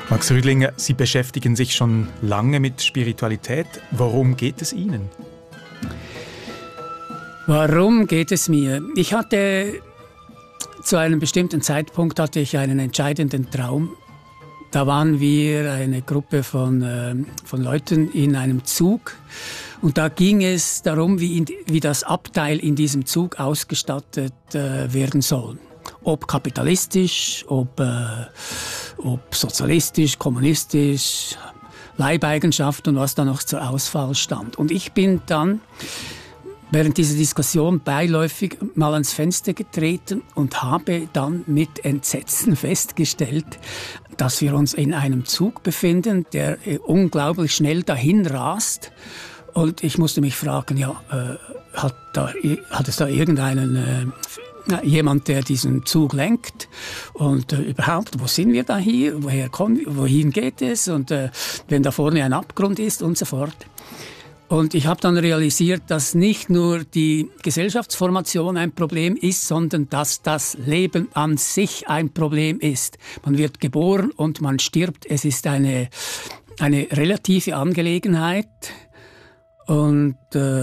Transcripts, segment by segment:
Max Rüdlinger, Sie beschäftigen sich schon lange mit Spiritualität. Worum geht es Ihnen? Warum geht es mir? Zu einem bestimmten Zeitpunkt hatte ich einen entscheidenden Traum. Da waren wir eine Gruppe von Leuten in einem Zug und da ging es darum, wie das Abteil in diesem Zug ausgestattet werden soll. Ob kapitalistisch, ob sozialistisch, kommunistisch, Leibeigenschaft und was da noch zur Auswahl stand. Und ich bin dann während dieser Diskussion beiläufig mal ans Fenster getreten und habe dann mit Entsetzen festgestellt, dass wir uns in einem Zug befinden, der unglaublich schnell dahin rast. Und ich musste mich fragen, hat es da irgendeinen jemand, der diesen Zug lenkt und überhaupt, wo sind wir da hier, wohin geht es und wenn da vorne ein Abgrund ist und so fort. Und ich habe dann realisiert, dass nicht nur die Gesellschaftsformation ein Problem ist, sondern dass das Leben an sich ein Problem ist. Man wird geboren und man stirbt. Es ist eine relative Angelegenheit. Und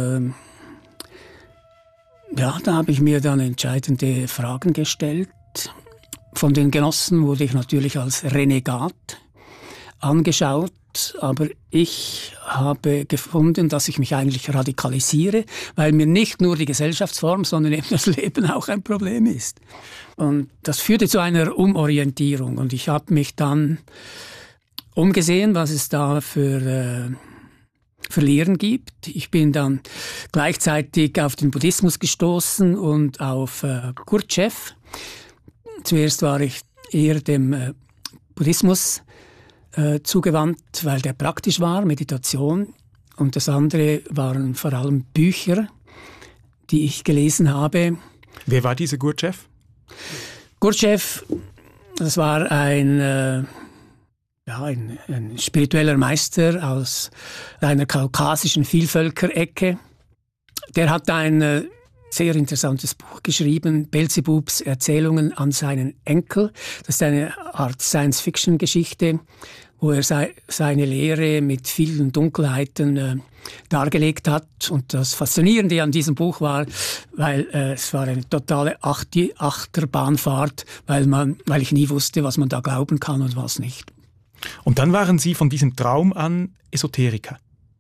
da habe ich mir dann entscheidende Fragen gestellt. Von den Genossen wurde ich natürlich als Renegat angeschaut, aber ich habe gefunden, dass ich mich eigentlich radikalisiere, weil mir nicht nur die Gesellschaftsform, sondern eben das Leben auch ein Problem ist. Und das führte zu einer Umorientierung und ich habe mich dann umgesehen, was es da für Lehren gibt. Ich bin dann gleichzeitig auf den Buddhismus gestoßen und auf Gurdjieff. Zuerst war ich eher dem Buddhismus zugewandt, weil der praktisch war, Meditation. Und das andere waren vor allem Bücher, die ich gelesen habe. Wer war dieser Gurdjieff? Gurdjieff, das war ein spiritueller Meister aus einer kaukasischen Vielvölkerecke. Der hat ein sehr interessantes Buch geschrieben, Belzebubs Erzählungen an seinen Enkel. Das ist eine Art Science-Fiction-Geschichte, wo er seine Lehre mit vielen Dunkelheiten dargelegt hat. Und das Faszinierende an diesem Buch war, weil es war eine totale Achterbahnfahrt, weil ich nie wusste, was man da glauben kann und was nicht. Und dann waren Sie von diesem Traum an Esoteriker.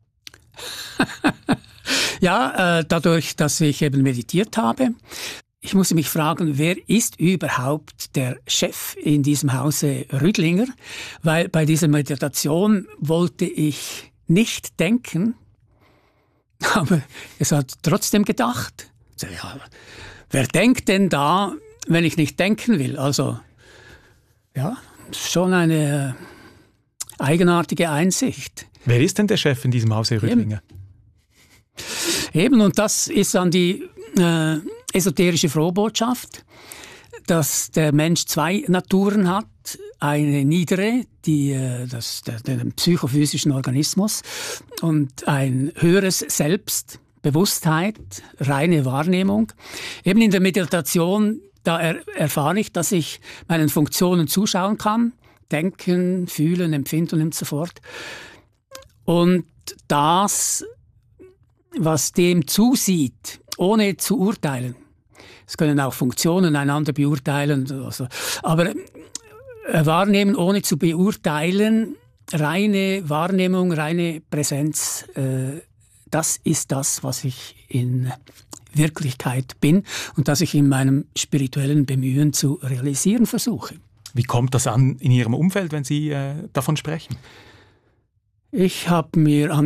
Ja, dadurch, dass ich eben meditiert habe. Ich musste mich fragen, wer ist überhaupt der Chef in diesem Hause Rüdlinger? Weil bei dieser Meditation wollte ich nicht denken, aber es hat trotzdem gedacht. Ja, wer denkt denn da, wenn ich nicht denken will? Also, ja, schon eine eigenartige Einsicht. Wer ist denn der Chef in diesem Hause Rüdlinger? Eben, und das ist dann die esoterische Frohbotschaft, dass der Mensch zwei Naturen hat. Eine niedere, den psychophysischen Organismus, und ein höheres Selbst, Bewusstheit, reine Wahrnehmung. Eben in der Meditation, da erfahre ich, dass ich meinen Funktionen zuschauen kann, denken, fühlen, empfinden und so fort. Und das, was dem zusieht, ohne zu urteilen. Es können auch Funktionen einander beurteilen, also, aber wahrnehmen ohne zu beurteilen, reine Wahrnehmung, reine Präsenz, das ist das, was ich in Wirklichkeit bin und das ich in meinem spirituellen Bemühen zu realisieren versuche. Wie kommt das an in Ihrem Umfeld, wenn Sie davon sprechen? Ich habe mir an